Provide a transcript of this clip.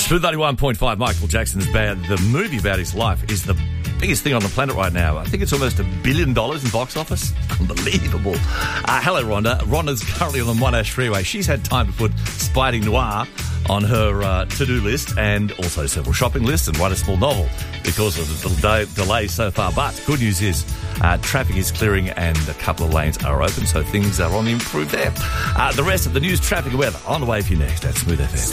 Smooth 91.5, Michael Jackson's band. The movie about his life is the biggest thing on the planet right now. I think it's almost $1 billion in box office. Unbelievable. Hello, Rhonda. Rhonda's currently on the Monash Freeway. She's had time to put Spidey Noir on her to-do list and also several shopping lists and write a small novel because of the delay so far. But good news is traffic is clearing and a couple of lanes are open, so things are on the improve there. The rest of the news, traffic and weather on the way for you next at Smooth FM.